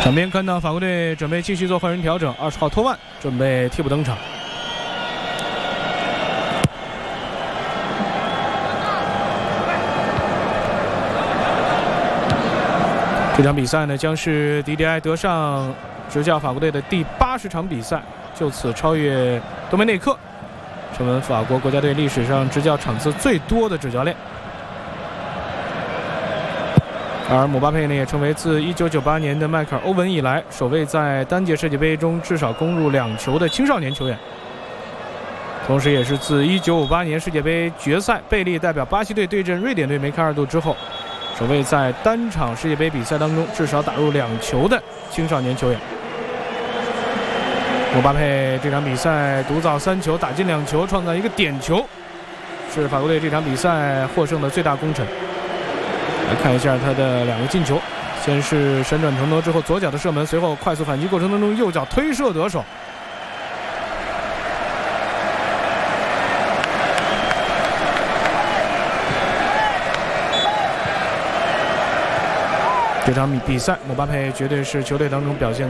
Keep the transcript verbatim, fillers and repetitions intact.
场边看到法国队准备继续做换人调整，二十号托万准备替补登场。这场比赛呢，将是迪迪埃德尚执教法国队的第八十场比赛，就此超越多梅内克，成为法国国家队历史上执教场次最多的主教练。而姆巴佩呢，也成为自一九九八年的迈克尔·欧文以来，首位在单届世界杯中至少攻入两球的青少年球员，同时也是自一九五八年世界杯决赛贝利代表巴西队对阵瑞典队梅开二度之后，首位在单场世界杯比赛当中至少打入两球的青少年球员。姆巴佩这场比赛独造三球，打进两球，创造一个点球，是法国队这场比赛获胜的最大功臣。来看一下他的两个进球，先是旋转腾挪之后左脚的射门，随后快速反击过程当中右脚推射得手。这场比赛，姆巴佩绝对是球队当中表现